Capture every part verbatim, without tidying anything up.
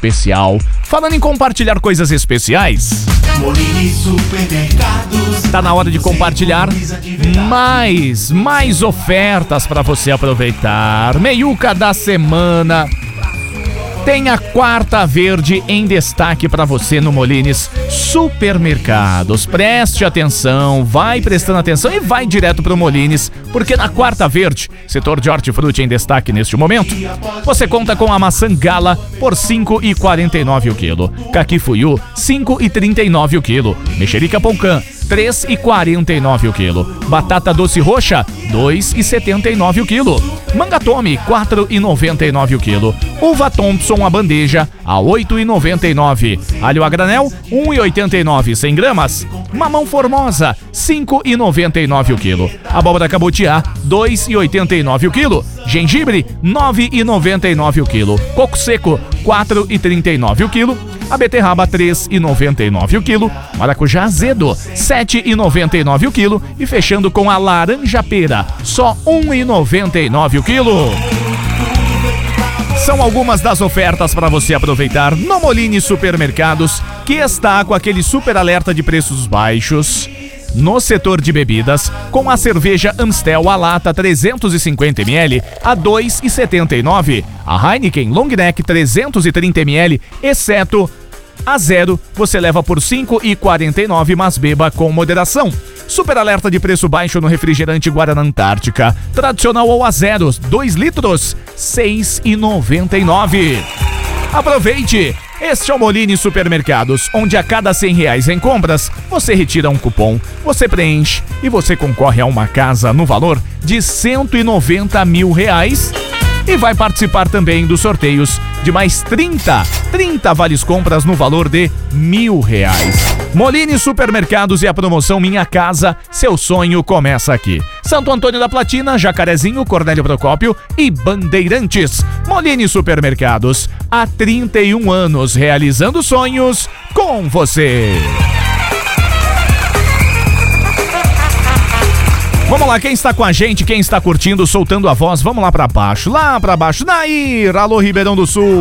especial. Falando em compartilhar coisas especiais, Molini Supermercados. tá na hora de compartilhar mais, mais ofertas para você aproveitar. Meiuca da semana. Tem a quarta verde em destaque para você no Molines Supermercados. Preste atenção, vai prestando atenção e vai direto pro Molines, porque na quarta verde, setor de hortifruti em destaque neste momento, você conta com a maçã Gala por cinco reais e quarenta e nove centavos o quilo. Caqui Fuyu, cinco reais e trinta e nove centavos o quilo. Mexerica Polcan, três reais e quarenta e nove centavos o quilo. Batata doce roxa, dois reais e setenta e nove centavos o quilo. Manga Tome, quatro reais e noventa e nove centavos o quilo. Uva Thompson a bandeja a oito reais e noventa e nove centavos. Alho a granel, um real e oitenta e nove centavos, cem gramas. Mamão Formosa, cinco reais e noventa e nove centavos o quilo. Abóbora Cabutiá, dois reais e oitenta e nove centavos o quilo. Gengibre, nove reais e noventa e nove centavos o quilo. Coco seco, quatro reais e trinta e nove centavos o quilo. A beterraba, três reais e noventa e nove centavos o quilo. Maracujá azedo, sete reais e noventa e nove centavos o quilo. E fechando com a laranja pera, só um real e noventa e nove centavos o quilo. São algumas das ofertas para você aproveitar no Molini Supermercados, que está com aquele super alerta de preços baixos no setor de bebidas, com a cerveja Amstel a lata trezentos e cinquenta mililitros a dois reais e setenta e nove centavos. A Heineken Long Neck trezentos e trinta mililitros, exceto a zero, você leva por cinco reais e quarenta e nove centavos, mas beba com moderação. Super alerta de preço baixo no refrigerante Guaraná Antártica, tradicional ou a zero, dois litros, seis reais e noventa e nove centavos. Aproveite! Este é o Molini Supermercados, onde a cada cem reais em compras, você retira um cupom, você preenche e você concorre a uma casa no valor de cento e noventa mil reais. E vai participar também dos sorteios de mais trinta, trinta vales compras no valor de mil reais. Molini Supermercados e a promoção Minha Casa, seu sonho começa aqui. Santo Antônio da Platina, Jacarezinho, Cornélio Procópio e Bandeirantes. Molini Supermercados, há trinta e um anos realizando sonhos com você. Vamos lá, quem está com a gente, quem está curtindo, soltando a voz, vamos lá pra baixo, lá pra baixo. Nair, alô Ribeirão do Sul.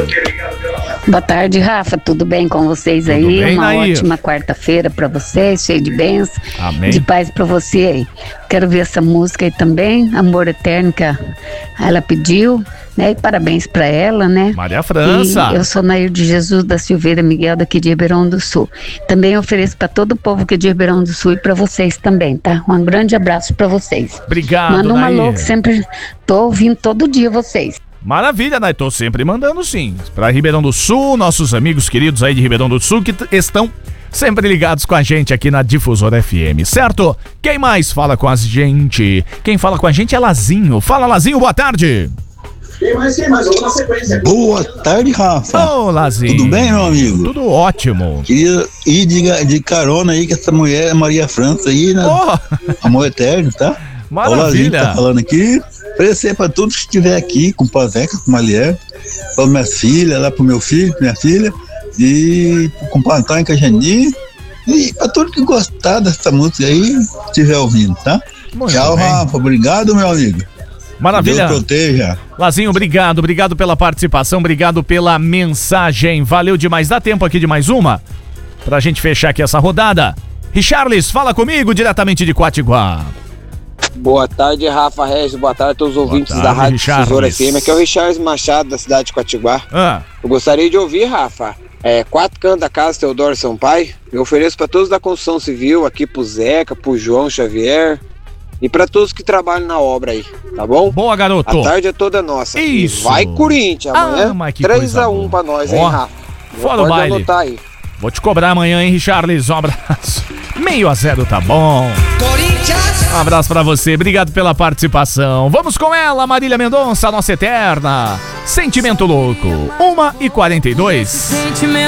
Boa tarde, Rafa, tudo bem com vocês tudo aí? Bem, Uma Nair? Ótima quarta-feira pra vocês, cheio de bênçãos, Amém. de paz pra você aí. Quero ver essa música aí também, Amor Eterno, que a- ela pediu, né? E parabéns pra ela, né? Maria França. E eu sou Nair de Jesus da Silveira Miguel, daqui de Ribeirão do Sul. Também ofereço pra todo o povo aqui de Ribeirão do Sul e pra vocês também, tá? Um grande abraço pra vocês. Obrigado, Manda um Nair. alô, que sempre tô ouvindo todo dia vocês. Maravilha, né? Tô sempre mandando sim. Pra Ribeirão do Sul, nossos amigos queridos aí de Ribeirão do Sul que t- estão sempre ligados com a gente aqui na Difusora F M, certo? Quem mais fala com a gente? Quem fala com a gente é Lazinho. Fala, Lazinho, boa tarde. Tem mais, tem mais, vamos na sequência. Boa tarde, Rafa. Ô, Lazinho. Tudo bem, meu amigo? Tudo ótimo. Queria ir de, de carona aí com essa mulher, Maria França aí, né? Oh, Amor eterno, tá? O Lazinho maravilha. tá falando aqui. Oferecer pra todos que estiver aqui, com o Pazeca, com a Malier, pra minha filha, lá pro meu filho, minha filha, e com o Pantão em Cajani, e pra todo que gostar dessa música aí, estiver ouvindo, tá? Muito Tchau, bem. Rafa. Obrigado, meu amigo. Maravilha. Deus proteja. Lazinho, obrigado, obrigado pela participação, obrigado pela mensagem. Valeu demais. Dá tempo aqui de mais uma? Pra gente fechar aqui essa rodada. Richarles, fala comigo diretamente de Quatiguá. Boa tarde, Rafa Regis. Boa tarde a todos os ouvintes tarde, da Rádio Richarles. Difusora F M. Aqui é o Richarles Machado, da cidade de Quatiguá. Ah, Eu gostaria de ouvir, Rafa, é, Quatro Cantos da Casa Teodoro Sampaio. Eu ofereço para todos da construção civil, aqui pro Zeca, pro João Xavier e para todos que trabalham na obra aí, tá bom? boa, garoto. A tarde é toda nossa. Isso. E vai Corinthians amanhã. Ah, mas que três coisa a um boa. pra nós, Ó, hein, Rafa? fora o Pode baile. anotar aí. Vou te cobrar amanhã, hein, Richarles? Um abraço. Meio a zero, tá bom? Um abraço pra você, obrigado pela participação. Vamos com ela, Marília Mendonça, nossa eterna. Sentimento Louco, uma e quarenta e dois. Sentimento